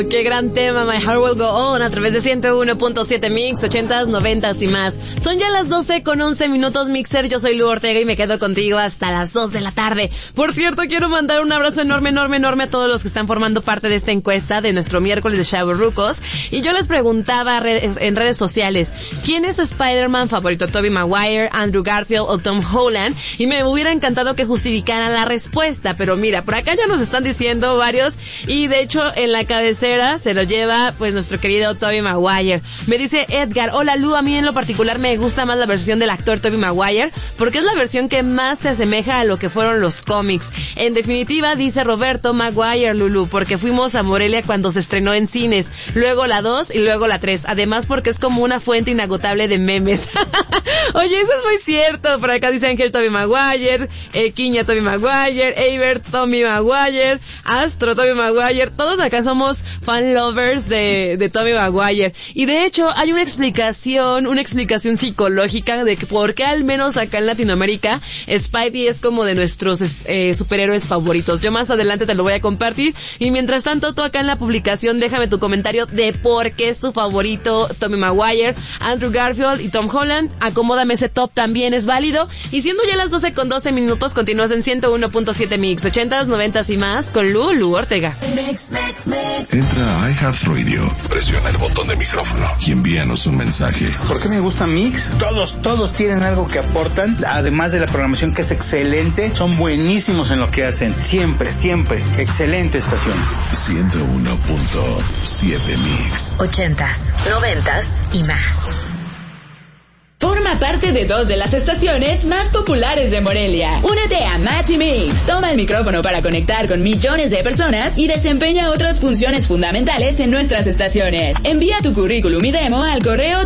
Qué gran tema, My Heart Will Go On, a través de 101.7 Mix, 80s, 90s y más. Son ya las 12:11 Mixer, yo soy Lu Ortega y me quedo contigo hasta las 2 de la tarde. Por cierto, quiero mandar un abrazo enorme a todos los que están formando parte de esta encuesta de nuestro miércoles de Chavorrucos. Y yo les preguntaba en redes sociales, ¿quién es su Spider-Man favorito? ¿Tobey Maguire, Andrew Garfield o Tom Holland? Y me hubiera encantado que justificaran la respuesta, pero mira, por acá ya nos están diciendo varios, y de hecho en la cabecera se lo lleva pues nuestro querido Tobey Maguire. Me dice Edgar, hola Lu, a mí en lo particular me gusta más la versión del actor Tobey Maguire porque es la versión que más se asemeja a lo que fueron los cómics. En definitiva, dice Roberto, Maguire, Lulu, porque fuimos a Morelia cuando se estrenó en cines, luego la 2 y luego la 3, además porque es como una fuente inagotable de memes. Oye, eso es muy cierto. Por acá dice Ángel Tobey Maguire, Quiña Tobey Maguire, Eibert Tobey Maguire, Astro Tobey Maguire, todos acá somos fan lovers de Tobey Maguire. Y de hecho hay una explicación psicológica de que por qué al menos acá en Latinoamérica Spidey es como de nuestros superhéroes favoritos. Yo más adelante te lo voy a compartir, y mientras tanto tú acá en la publicación déjame tu comentario de por qué es tu favorito Tobey Maguire, Andrew Garfield y Tom Holland. Acomódame, ese top también es válido. Y siendo ya las 12:12 continúas en 101.7 Mix, 80s, 90s y más con Lu Ortega. Entra a iHeartRadio, presiona el botón de micrófono y envíanos un mensaje. ¿Por qué me gusta Mix? Todos tienen algo que aportan, además de la programación que es excelente, son buenísimos en lo que hacen, siempre, excelente estación. 101.7 Mix, 80s, 90s y más. Forma parte de 2 de las estaciones más populares de Morelia. Únete a Match y Mix. Toma el micrófono para conectar con millones de personas y desempeña otras funciones fundamentales en nuestras estaciones. Envía tu currículum y demo al correo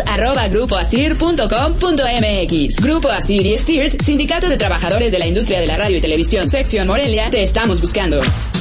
tuvoz@grupoasir.com.mx. Grupo Asir y STIRT, Sindicato de Trabajadores de la Industria de la Radio y Televisión, Sección Morelia, te estamos buscando.